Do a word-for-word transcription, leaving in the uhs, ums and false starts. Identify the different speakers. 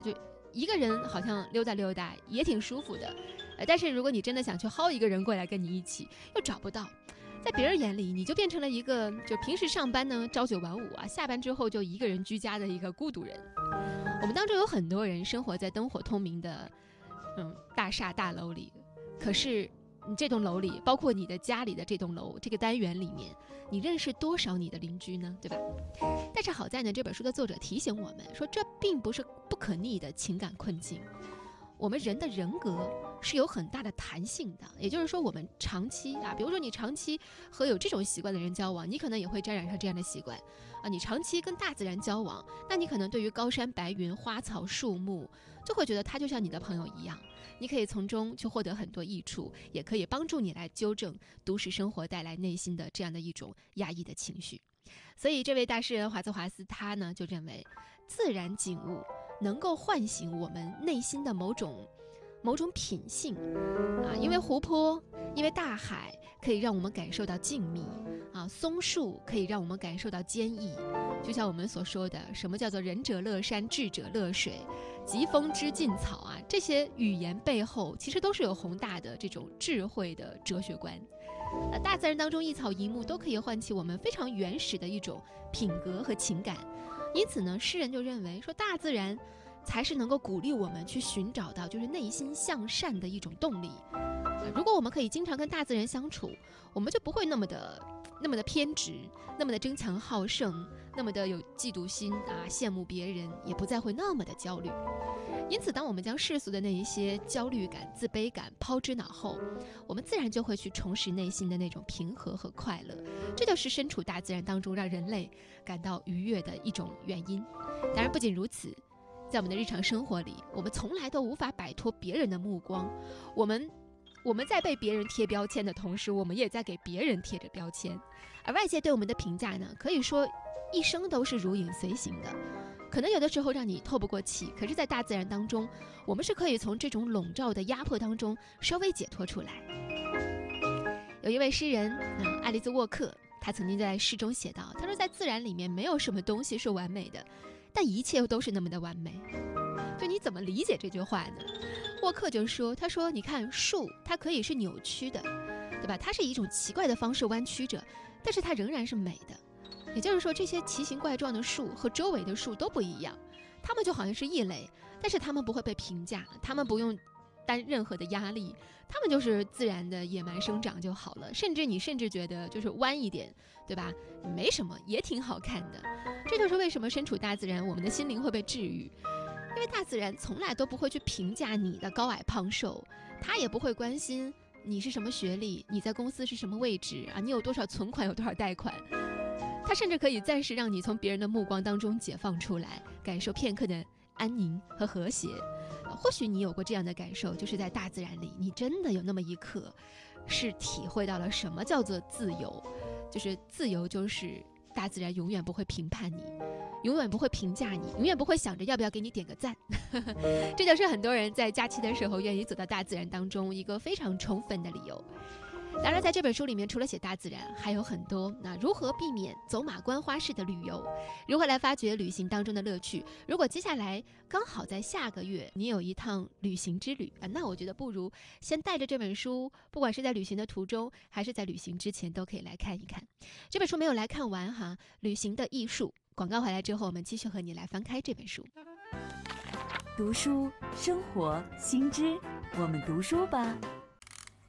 Speaker 1: 就一个人好像溜达溜达也挺舒服的，呃，但是如果你真的想去薅一个人过来跟你一起，又找不到。在别人眼里，你就变成了一个就平时上班呢朝九晚五啊，下班之后就一个人居家的一个孤独人。我们当中有很多人生活在灯火通明的嗯大厦大楼里，可是你这栋楼里，包括你的家里的这栋楼这个单元里面，你认识多少你的邻居呢？对吧？但是好在呢，这本书的作者提醒我们说，这并不是不可逆的情感困境。我们人的人格是有很大的弹性的，也就是说我们长期啊，比如说你长期和有这种习惯的人交往，你可能也会沾染上这样的习惯啊。你长期跟大自然交往，那你可能对于高山白云花草树木就会觉得它就像你的朋友一样，你可以从中去获得很多益处，也可以帮助你来纠正都市生活带来内心的这样的一种压抑的情绪。所以这位大诗人华兹华斯他呢就认为，自然景物能够唤醒我们内心的某种某种品性啊，因为湖泊，因为大海可以让我们感受到静谧啊，松树可以让我们感受到坚毅。就像我们所说的，什么叫做仁者乐山，智者乐水，疾风知劲草啊，这些语言背后其实都是有宏大的这种智慧的哲学观。呃，大自然当中一草一木都可以唤起我们非常原始的一种品格和情感。因此呢，诗人就认为说，大自然才是能够鼓励我们去寻找到就是内心向善的一种动力。如果我们可以经常跟大自然相处，我们就不会那么的那么的偏执，那么的争强好胜，那么的有嫉妒心啊，羡慕别人，也不再会那么的焦虑。因此当我们将世俗的那一些焦虑感、自卑感抛之脑后，我们自然就会去重拾内心的那种平和和快乐。这就是身处大自然当中让人类感到愉悦的一种原因。当然不仅如此，在我们的日常生活里，我们从来都无法摆脱别人的目光，我们我们在被别人贴标签的同时，我们也在给别人贴着标签。而外界对我们的评价呢，可以说一生都是如影随形的，可能有的时候让你透不过气，可是在大自然当中，我们是可以从这种笼罩的压迫当中稍微解脱出来。有一位诗人、呃、爱丽丝沃克，他曾经在诗中写道，他说在自然里面没有什么东西是完美的，但一切都是那么的完美。就你怎么理解这句话呢？沃克就说，他说你看树它可以是扭曲的，对吧？它是以一种奇怪的方式弯曲着，但是它仍然是美的。也就是说，这些奇形怪状的树和周围的树都不一样，它们就好像是异类，但是它们不会被评价，它们不用担任何的压力，它们就是自然的野蛮生长就好了。甚至你甚至觉得就是弯一点，对吧？没什么，也挺好看的。这就是为什么身处大自然，我们的心灵会被治愈。因为大自然从来都不会去评价你的高矮胖瘦，它也不会关心你是什么学历，你在公司是什么位置啊，你有多少存款，有多少贷款。它甚至可以暂时让你从别人的目光当中解放出来，感受片刻的安宁和和谐。或许你有过这样的感受，就是在大自然里，你真的有那么一刻是体会到了什么叫做自由，就是自由就是大自然永远不会评判你，永远不会评价你，永远不会想着要不要给你点个赞。这就是很多人在假期的时候愿意走到大自然当中一个非常充分的理由。当然在这本书里面，除了写大自然，还有很多那如何避免走马观花式的旅游，如何来发掘旅行当中的乐趣。如果接下来刚好在下个月你有一趟旅行之旅啊，那我觉得不如先带着这本书，不管是在旅行的途中还是在旅行之前，都可以来看一看。这本书没有来看完哈，旅行的艺术。广告回来之后，我们继续和你来翻开这本书。
Speaker 2: 读书生活新知，我们读书吧。